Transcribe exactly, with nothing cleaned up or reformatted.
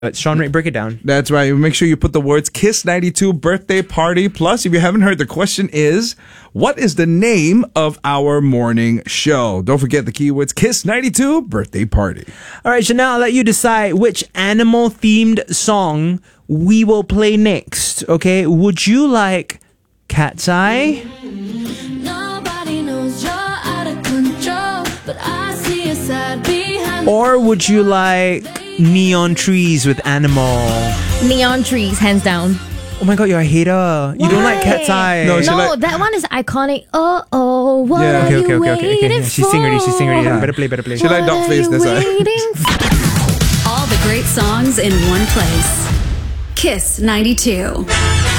Uh, Sean, Ray, break it down. That's right. Make sure you put the words Kiss ninety-two birthday party. Plus, if you haven't heard, the question is, what is the name of our morning show? Don't forget the keywords Kiss ninety-two birthday party. All right, so now I'll let you decide which animal-themed song we will play next. Okay, would you like Cat's Eye? Nobody knows you're out of control, but I see a side behind. Or would you like Neon Trees with Animal? Neon Trees, hands down. Oh my god, you're a hater. You don't like Cat's Eye. No, she No, like- that one is iconic. Oh, oh, what Yeah. are Okay, you okay, okay, okay, okay. waiting She's singing already, she's singing already. for? Better play, better play. She like dog face, What that's are why. you waiting for? All the great songs in one place. Kiss ninety-two.